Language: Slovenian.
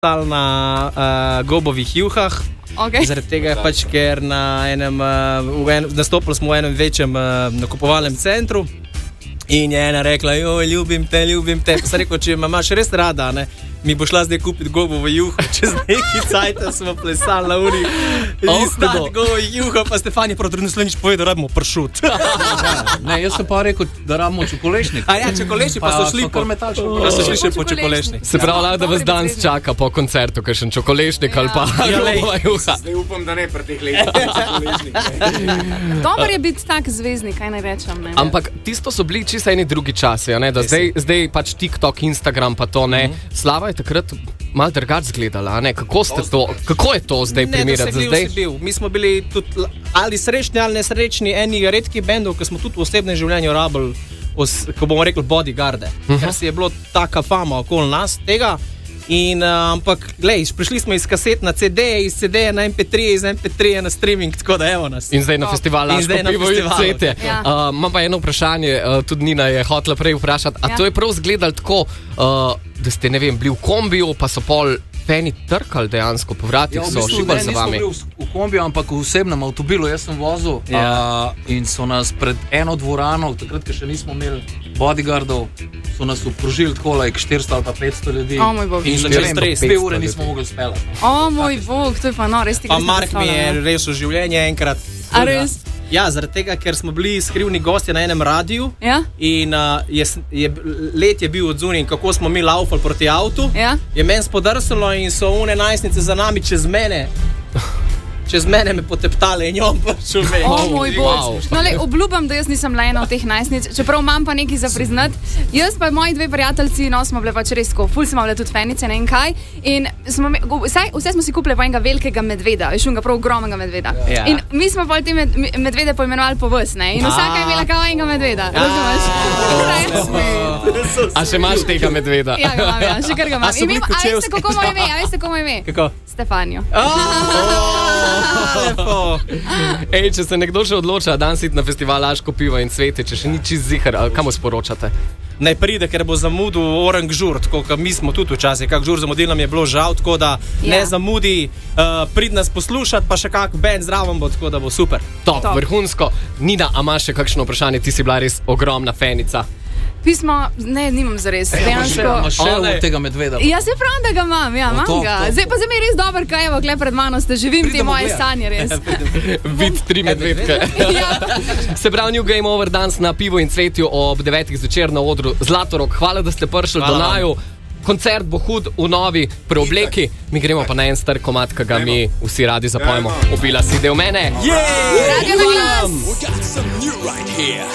na gobovih juhah. Okay. Zaradi tega pač, ker nastopili smo v enem večjem nakupovalnem centru in je ena rekla, ljubim te. Pa sem rekel, če me imaš res rada, ne, mi bo šla zdaj kupiti gobovo juho. Čez neki cajt smo plesali na uri in stati gobovo juho, pa Stefan je prav nič povedal, rabimo pršut. Ne, jaz sem pa rekel, da rabimo čokolešnik. A ja, čokolešnik, pa so šli še po čokolešnik. Se pravi, da vas danes čaka po koncertu, kakšen čokolešnik ali pa gobova juha. Zdaj upam, da ne pri teh letih. Dobar je biti tak zvezdnik, kaj naj rečem. Ne? Ampak tisto so bili čisto eni drugi časi, ne? Da zdaj pač TikTok, Instagram pa to ne. Slava je takrat malo drugače izgledala, ne? Kako je to zdaj primerjati za zdaj? Mi smo bili tudi ali srečni ali nesrečni, eni redkih bendov, ki smo tudi v osebnem življenju rabili, ko bomo rekli bodyguarde, ker si je bilo taka fama okoli nas tega. Ampak, glej, prišli smo iz kaset na CD, iz CD na MP3, iz MP3 na streaming, tako da evo nas. In zdaj na festivalu Laško pivo in cvetje. Imam pa eno vprašanje, tudi Nina je hotela prej vprašati, a to je prav izgledalo tako, da ste, ne vem, bili v kombiju, pa so pol fani trkali dejansko, po vratih so šibali za vami. Nismo bili v kombiju, ampak v osebnem avtomobilu, jaz sem vozil in so nas pred eno dvorano, takrat, ker še nismo imeli bodyguardov, so nas obkrožili tako, like 400 ali pa 500 ljudi. O moj bog. In začeli stres. 2 ure nismo mogli spelati. O moj bog, to je pa no, res ti pa Mark mi je res v življenje enkrat. A res? Ja, zaradi tega, ker smo bili skrivni gostje na enem radiju in let je bil odzunjen, kako smo mi laufali proti avtu, je meni spodrsalo in so one najstnice za nami čez mene me poteptale in jo pač umeli. O moj bog. No, le, obljubam, da jaz nisem le ena od teh najstnic, čeprav imam pa nekaj za priznati. Jaz pa moji 2 prijateljci, no, smo bile pač res tako, ful smo bile tudi fenice, ne vem kaj. In vse smo si kupili pa enega velikega medveda, veš, enega prav ogromnega medveda. In mi smo pa te medvede poimenovali po vas, ne? In vsaka je imela kao enega medveda. A še imaš tega medveda? Ja, ga imam, ja, še kar ga imam. A veste, kako moj ime? A veste, kako moj ime? Kako? Stefanijo. Ej, če se nekdo še odloča danes iti na festival Laško pivo in cvetje, če še ni čist zihar, kam sporočate? Naj pride, ker bo zamudil orang žur, tako kot mi smo tudi včasih, kak žur zamudil nam je bilo žal, tako da ne zamudi, prid nas poslušati, pa še kak band zraven bo, tako da bo super. Top, vrhunsko. Nina, a imaš še kakšno vprašanje? Ti si bila res ogromna fenica. Pismo, ne, nimam zares. Imaš še od tega medveda? Ja, se pravim, da ga imam, ja, imam ga. Zdaj pa se mi je res dober, kaj evo, gled pred mano ste, živim te moje sanje, res. Vid 3 medvedke. Se pravi, New Game Over danes na pivo in cvetju ob 9. zvečer na odru Zlatorog. Hvala, da ste prišli do naju. Koncert bo hud v novi preobleki. Mi gremo pa na en star komad, ki ga mi vsi radi zapojemo. Obila si del mene. Radio na glas.